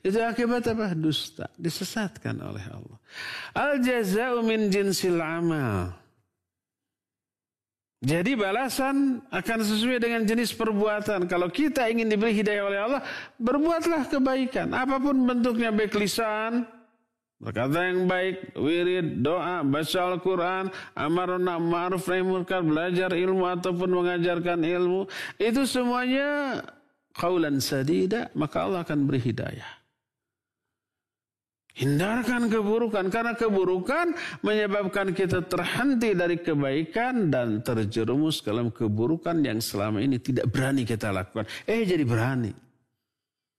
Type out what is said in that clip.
Itu akibat apa? Dusta. Disesatkan oleh Allah. Al-jaza'u min jinsil amal. Jadi balasan akan sesuai dengan jenis perbuatan. Kalau kita ingin diberi hidayah oleh Allah, berbuatlah kebaikan. Apapun bentuknya, baik lisan, berkata yang baik, wirid, doa, baca Al-Quran, amar ma'ruf nahi munkar, belajar ilmu ataupun mengajarkan ilmu. Itu semuanya qaulan sadida, maka Allah akan beri hidayah. Hindarkan keburukan, karena keburukan menyebabkan kita terhenti dari kebaikan dan terjerumus dalam keburukan yang selama ini tidak berani kita lakukan. Jadi berani.